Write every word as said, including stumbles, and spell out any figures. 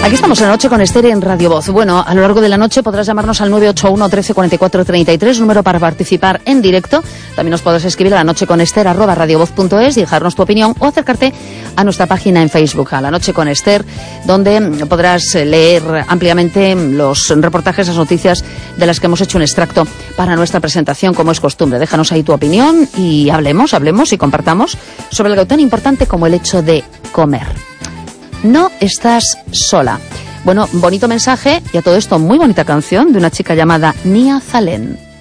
Aquí estamos en la noche con Esther en Radio Voz. Bueno, a lo largo de la noche podrás llamarnos al nueve ocho uno, trece, cuarenta y cuatro, treinta y tres, número para participar en directo. También nos podrás escribir a la noche con Esther arroba radiovoz punto es y dejarnos tu opinión o acercarte a nuestra página en Facebook, a La Noche con Esther, donde podrás leer ampliamente los reportajes, las noticias de las que hemos hecho un extracto para nuestra presentación, como es costumbre. Déjanos ahí tu opinión y hablemos, hablemos y compartamos sobre algo tan importante como el hecho de comer. No estás sola. Bueno, bonito mensaje y a todo esto muy bonita canción de una chica llamada Nia Zalén.